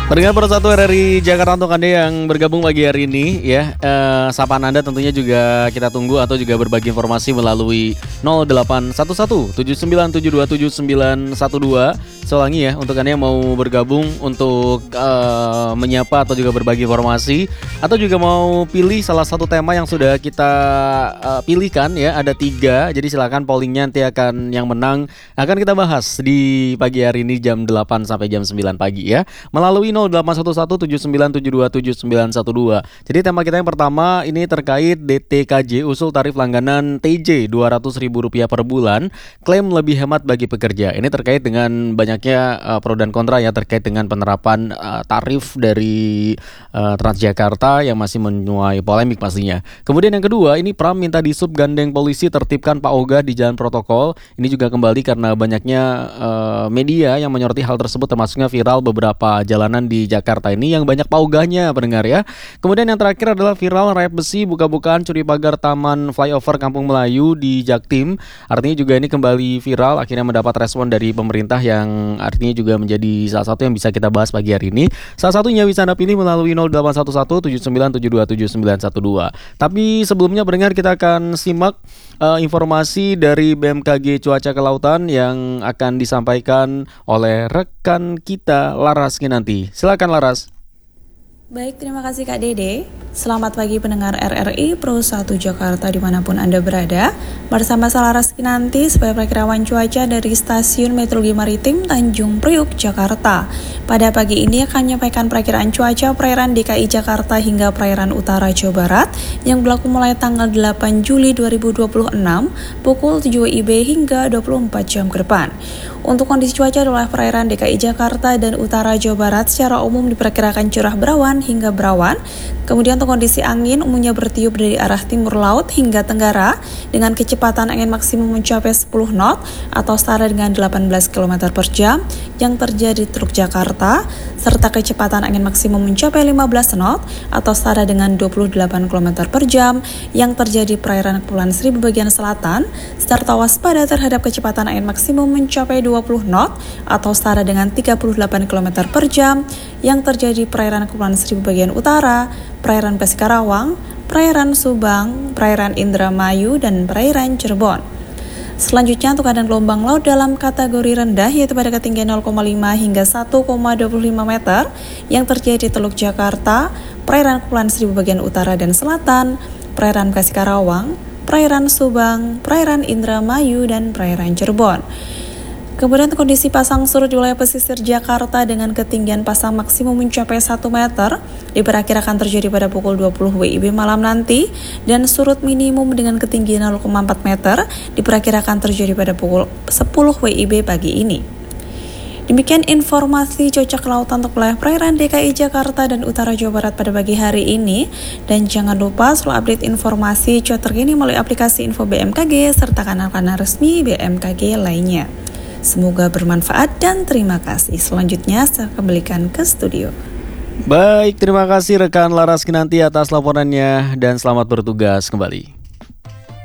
Pendengar Persatu RRI Jakarta, untuk Anda yang bergabung pagi hari ini ya, sapaan Anda tentunya juga kita tunggu atau juga berbagi informasi melalui 0811-79727912. Saya ulangi ya, untuk Anda yang mau bergabung untuk menyapa atau juga berbagi informasi, atau juga mau pilih salah satu tema yang sudah kita pilihkan ya, ada 3. Jadi silakan pollingnya, nanti akan yang menang akan kita bahas di pagi hari ini jam 8 sampai jam 9 pagi ya, melalui 0811-79727912. Jadi tema kita yang pertama ini terkait DTKJ, usul tarif langganan TJ Rp200.000 per bulan, klaim lebih hemat bagi pekerja. Ini terkait dengan banyaknya pro dan kontra ya, terkait dengan penerapan tarif dari Transjakarta yang masih menuai polemik pastinya. Kemudian yang kedua, ini Pram minta disub gandeng polisi tertibkan Pak Oga di jalan protokol. Ini juga kembali karena banyaknya media yang menyoroti hal tersebut, termasuknya viral beberapa jalanan di Jakarta ini yang banyak paugahnya, pendengar ya. Kemudian yang terakhir adalah viral rayap besi buka-bukaan curi pagar Taman Flyover Kampung Melayu di Jaktim. Artinya juga ini kembali viral, akhirnya mendapat respon dari pemerintah yang artinya juga menjadi salah satu yang bisa kita bahas pagi hari ini. Salah satunya bisa Anda pilih melalui 0811-79727912. Tapi sebelumnya pendengar, kita akan simak informasi dari BMKG Cuaca Kelautan yang akan disampaikan oleh rekan kita Laras Kinanti. Silakan Laras. Baik, terima kasih Kak Dede. Selamat pagi pendengar RRI Pro 1 Jakarta dimanapun Anda berada. Bersama saya Laras Kinanti sebagai perakirawan cuaca dari Stasiun Meteorologi Maritim Tanjung Priuk, Jakarta. Pada pagi ini akan menyampaikan perakiraan cuaca perairan DKI Jakarta hingga perairan utara Jawa Barat yang berlaku mulai tanggal 8 Juli 2026 pukul 7 WIB hingga 24 jam ke depan. Untuk kondisi cuaca adalah perairan DKI Jakarta dan utara Jawa Barat secara umum diperkirakan cerah berawan hingga berawan. Kemudian untuk kondisi angin umumnya bertiup dari arah timur laut hingga tenggara dengan kecepatan angin maksimum mencapai 10 knot atau setara dengan 18 km per jam yang terjadi di Teluk Jakarta, serta kecepatan angin maksimum mencapai 15 knot atau setara dengan 28 km per jam yang terjadi di perairan Kepulauan Seribu bagian selatan, serta waspada terhadap kecepatan angin maksimum mencapai 20 knot atau setara dengan 38 km per jam yang terjadi di perairan Kepulauan Seribu bagian utara, perairan Pesikarawang, perairan Subang, perairan Indramayu, dan perairan Cirebon. Selanjutnya untuk keadaan gelombang laut dalam kategori rendah yaitu pada ketinggian 0,5 hingga 1,25 meter yang terjadi di Teluk Jakarta, perairan Kepulauan Seribu bagian utara dan selatan, perairan Pesikarawang, perairan Subang, perairan Indramayu, dan perairan Cirebon. Kemudian kondisi pasang surut di wilayah pesisir Jakarta dengan ketinggian pasang maksimum mencapai 1 meter diperkirakan terjadi pada pukul 20 WIB malam nanti, dan surut minimum dengan ketinggian 0,4 meter diperkirakan terjadi pada pukul 10 WIB pagi ini. Demikian informasi cuaca kelautan untuk wilayah perairan DKI Jakarta dan utara Jawa Barat pada pagi hari ini. Dan jangan lupa selalu update informasi cuaca terkini melalui aplikasi Info BMKG serta kanal-kanal resmi BMKG lainnya. Semoga bermanfaat dan terima kasih. Selanjutnya saya kembalikan ke studio. Baik, terima kasih rekan Laras Kinanti atas laporannya dan selamat bertugas kembali.